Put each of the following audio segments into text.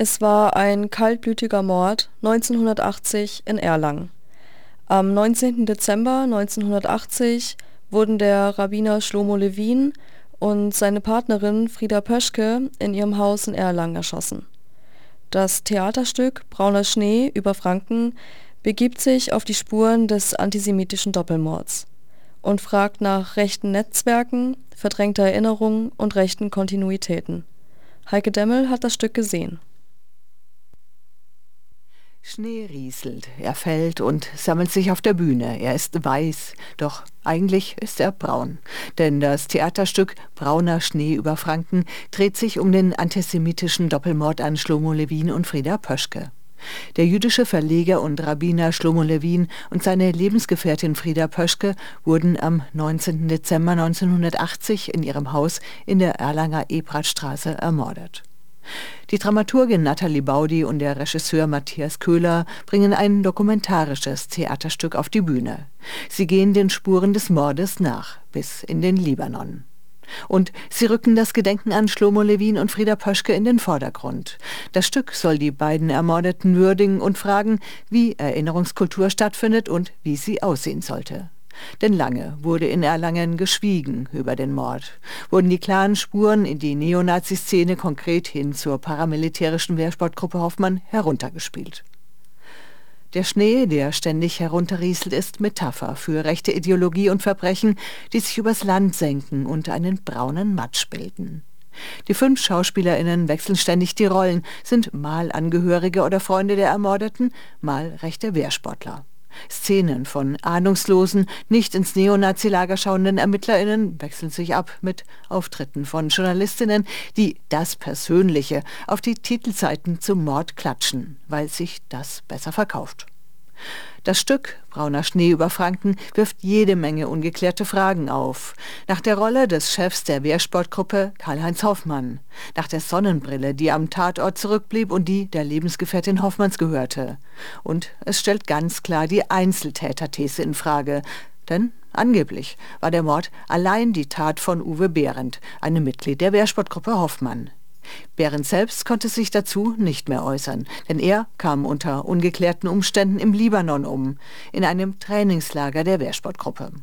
Es war ein kaltblütiger Mord 1980 in Erlangen. Am 19. Dezember 1980 wurden der Rabbiner Shlomo Levin und seine Partnerin Frieda Pöschke in ihrem Haus in Erlangen erschossen. Das Theaterstück Brauner Schnee über Franken begibt sich auf die Spuren des antisemitischen Doppelmords und fragt nach rechten Netzwerken, verdrängter Erinnerung und rechten Kontinuitäten. Heike Demmel hat das Stück gesehen. Schnee rieselt, er fällt und sammelt sich auf der Bühne. Er ist weiß, doch eigentlich ist er braun. Denn das Theaterstück Brauner Schnee über Franken dreht sich um den antisemitischen Doppelmord an Shlomo Levin und Frieda Pöschke. Der jüdische Verleger und Rabbiner Shlomo Levin und seine Lebensgefährtin Frieda Pöschke wurden am 19. Dezember 1980 in ihrem Haus in der Erlanger Ebratstraße ermordet. Die Dramaturgin Nathalie Baudi und der Regisseur Matthias Köhler bringen ein dokumentarisches Theaterstück auf die Bühne. Sie gehen den Spuren des Mordes nach, bis in den Libanon. Und sie rücken das Gedenken an Shlomo Levin und Frieda Pöschke in den Vordergrund. Das Stück soll die beiden Ermordeten würdigen und fragen, wie Erinnerungskultur stattfindet und wie sie aussehen sollte. Denn lange wurde in Erlangen geschwiegen über den Mord. Wurden die klaren Spuren in die Neonazi-Szene konkret hin zur paramilitärischen Wehrsportgruppe Hoffmann heruntergespielt. Der Schnee, der ständig herunterrieselt, ist Metapher für rechte Ideologie und Verbrechen, die sich übers Land senken und einen braunen Matsch bilden. Die 5 SchauspielerInnen wechseln ständig die Rollen, sind mal Angehörige oder Freunde der Ermordeten, mal rechte Wehrsportler. Szenen von ahnungslosen, nicht ins Neonazi-Lager schauenden ErmittlerInnen wechseln sich ab mit Auftritten von JournalistInnen, die das Persönliche auf die Titelseiten zum Mord klatschen, weil sich das besser verkauft. Das Stück Brauner Schnee über Franken wirft jede Menge ungeklärte Fragen auf. Nach der Rolle des Chefs der Wehrsportgruppe Karl-Heinz Hoffmann, nach der Sonnenbrille, die am Tatort zurückblieb und die der Lebensgefährtin Hoffmanns gehörte. Und es stellt ganz klar die Einzeltäterthese in Frage. Denn angeblich war der Mord allein die Tat von Uwe Behrendt, einem Mitglied der Wehrsportgruppe Hoffmann. Behrendt selbst konnte sich dazu nicht mehr äußern, denn er kam unter ungeklärten Umständen im Libanon um, in einem Trainingslager der Wehrsportgruppe.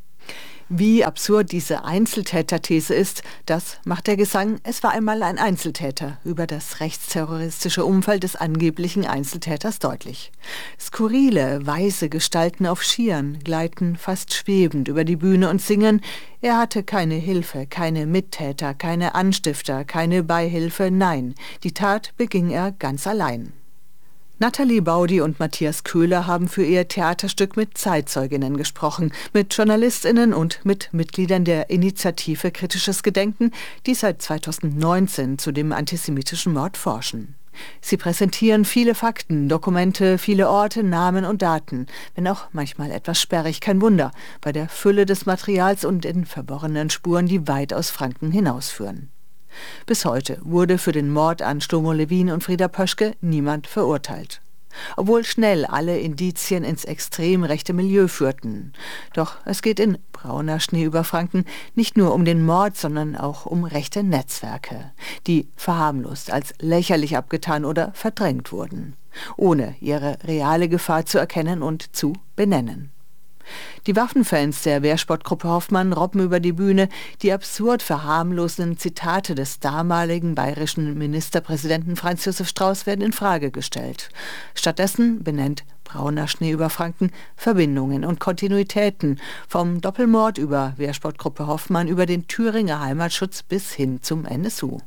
Wie absurd diese Einzeltäterthese ist, das macht der Gesang "Es war einmal ein Einzeltäter" über das rechtsterroristische Umfeld des angeblichen Einzeltäters deutlich. Skurrile, weiße Gestalten auf Skiern gleiten fast schwebend über die Bühne und singen: Er hatte keine Hilfe, keine Mittäter, keine Anstifter, keine Beihilfe, nein, die Tat beging er ganz allein. Nathalie Baudi und Matthias Köhler haben für ihr Theaterstück mit Zeitzeuginnen gesprochen, mit JournalistInnen und mit Mitgliedern der Initiative Kritisches Gedenken, die seit 2019 zu dem antisemitischen Mord forschen. Sie präsentieren viele Fakten, Dokumente, viele Orte, Namen und Daten, wenn auch manchmal etwas sperrig, kein Wunder, bei der Fülle des Materials und in verworrenen Spuren, die weit aus Franken hinausführen. Bis heute wurde für den Mord an Shlomo Levin und Frieda Pöschke niemand verurteilt. Obwohl schnell alle Indizien ins extrem rechte Milieu führten. Doch es geht in Brauner Schnee über Franken nicht nur um den Mord, sondern auch um rechte Netzwerke, die verharmlost als lächerlich abgetan oder verdrängt wurden, ohne ihre reale Gefahr zu erkennen und zu benennen. Die Waffenfans der Wehrsportgruppe Hoffmann robben über die Bühne, die absurd verharmlosenden Zitate des damaligen bayerischen Ministerpräsidenten Franz Josef Strauß werden in Frage gestellt. Stattdessen benennt Brauner Schnee über Franken Verbindungen und Kontinuitäten, vom Doppelmord über Wehrsportgruppe Hoffmann über den Thüringer Heimatschutz bis hin zum NSU.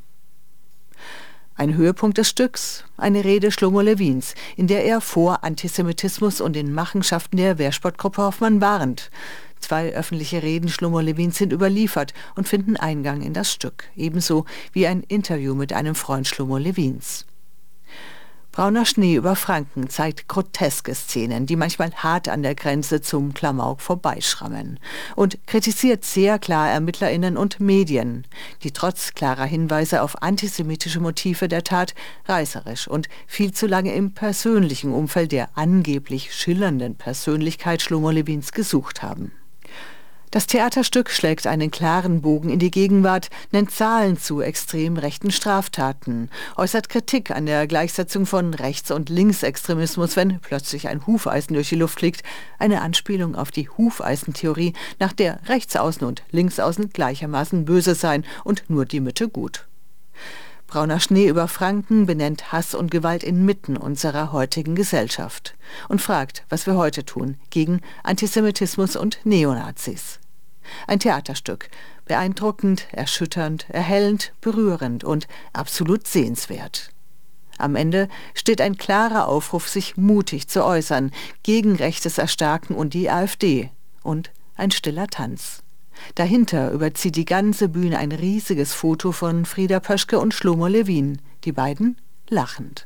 Ein Höhepunkt des Stücks, eine Rede Shlomo Levins, in der er vor Antisemitismus und den Machenschaften der Wehrsportgruppe Hoffmann warnt. 2 öffentliche Reden Shlomo Levins sind überliefert und finden Eingang in das Stück, ebenso wie ein Interview mit einem Freund Shlomo Levins. Brauner Schnee über Franken zeigt groteske Szenen, die manchmal hart an der Grenze zum Klamauk vorbeischrammen, und kritisiert sehr klar ErmittlerInnen und Medien, die trotz klarer Hinweise auf antisemitische Motive der Tat reißerisch und viel zu lange im persönlichen Umfeld der angeblich schillernden Persönlichkeit Shlomo Levins gesucht haben. Das Theaterstück schlägt einen klaren Bogen in die Gegenwart, nennt Zahlen zu extrem rechten Straftaten, äußert Kritik an der Gleichsetzung von Rechts- und Linksextremismus, wenn plötzlich ein Hufeisen durch die Luft fliegt, eine Anspielung auf die Hufeisentheorie, nach der Rechtsaußen und Linksaußen gleichermaßen böse seien und nur die Mitte gut. Brauner Schnee über Franken benennt Hass und Gewalt inmitten unserer heutigen Gesellschaft und fragt, was wir heute tun gegen Antisemitismus und Neonazis. Ein Theaterstück, beeindruckend, erschütternd, erhellend, berührend und absolut sehenswert. Am Ende steht ein klarer Aufruf, sich mutig zu äußern, gegen rechtes Erstarken und die AfD und ein stiller Tanz. Dahinter überzieht die ganze Bühne ein riesiges Foto von Frieda Pöschke und Shlomo Levin, die beiden lachend.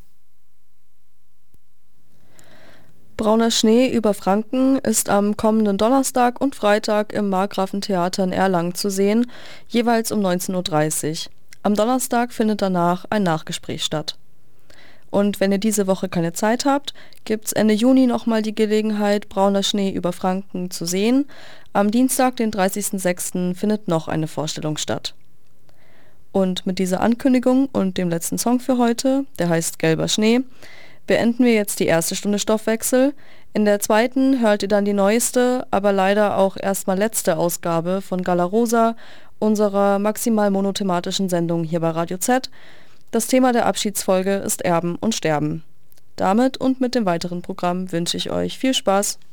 Brauner Schnee über Franken ist am kommenden Donnerstag und Freitag im Markgrafentheater in Erlangen zu sehen, jeweils um 19:30 Uhr. Am Donnerstag findet danach ein Nachgespräch statt. Und wenn ihr diese Woche keine Zeit habt, gibt's Ende Juni nochmal die Gelegenheit, Brauner Schnee über Franken zu sehen. Am Dienstag, den 30.06. findet noch eine Vorstellung statt. Und mit dieser Ankündigung und dem letzten Song für heute, der heißt Gelber Schnee, beenden wir jetzt die erste Stunde Stoffwechsel. In der zweiten hört ihr dann die neueste, aber leider auch erstmal letzte Ausgabe von Gala Rosa, unserer maximal monothematischen Sendung hier bei Radio Z. Das Thema der Abschiedsfolge ist Erben und Sterben. Damit und mit dem weiteren Programm wünsche ich euch viel Spaß.